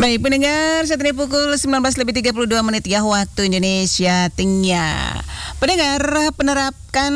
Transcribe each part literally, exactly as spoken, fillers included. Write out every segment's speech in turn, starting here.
Baik pendengar, saat ini pukul sembilan belas lebih tiga puluh dua menit ya waktu Indonesia Tengah. Pendengar, penerapkan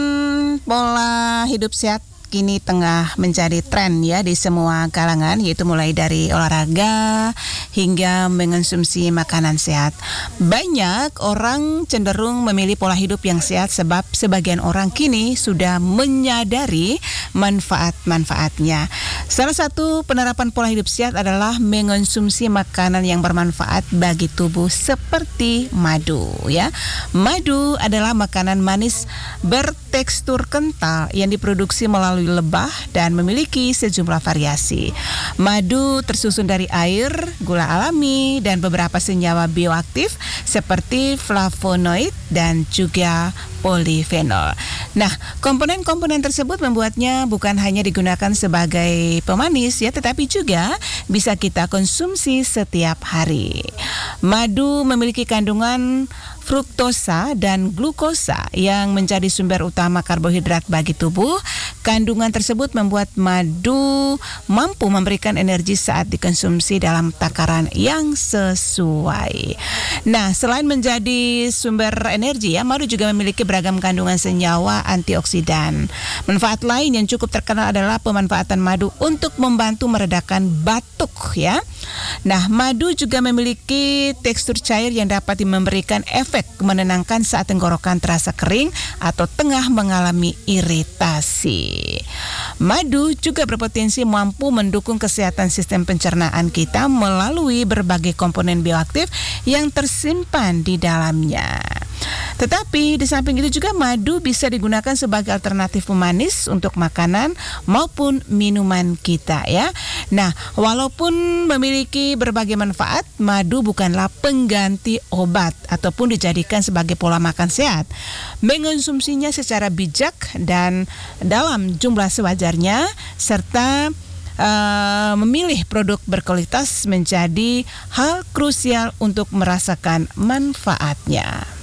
pola hidup sehat kini tengah menjadi tren ya di semua kalangan, yaitu mulai dari olahraga hingga mengonsumsi makanan sehat. Banyak orang cenderung memilih pola hidup yang sehat sebab sebagian orang kini sudah menyadari manfaat-manfaatnya. Salah satu penerapan pola hidup sehat adalah mengonsumsi makanan yang bermanfaat bagi tubuh seperti madu ya. Madu adalah makanan manis bertekstur kental yang diproduksi melalui lebah dan memiliki sejumlah variasi. Madu tersusun dari air, gula alami, dan beberapa senyawa bioaktif seperti flavonoid dan juga polifenol. Nah, komponen-komponen tersebut membuatnya bukan hanya digunakan sebagai pemanis ya, tetapi juga bisa kita konsumsi setiap hari. Madu memiliki kandungan fruktosa dan glukosa yang menjadi sumber utama karbohidrat bagi tubuh. Kandungan tersebut membuat madu mampu memberikan energi saat dikonsumsi dalam takaran yang sesuai. Nah, selain menjadi sumber energi ya, madu juga memiliki beragam kandungan senyawa antioksidan. Manfaat lain yang cukup terkenal adalah pemanfaatan madu untuk membantu meredakan batuk ya. Nah, madu juga memiliki tekstur cair yang dapat memberikan efek menenangkan saat tenggorokan terasa kering atau tengah mengalami iritasi. Madu juga berpotensi mampu mendukung kesehatan sistem pencernaan kita melalui berbagai komponen bioaktif yang tersimpan di dalamnya. Tetapi di samping itu juga madu bisa digunakan sebagai alternatif pemanis untuk makanan maupun minuman kita ya. Nah, walaupun memiliki berbagai manfaat, madu bukanlah pengganti obat ataupun dijadikan sebagai pola makan sehat. Mengonsumsinya secara bijak dan dalam jumlah sewajarnya serta Uh, memilih produk berkualitas menjadi hal krusial untuk merasakan manfaatnya.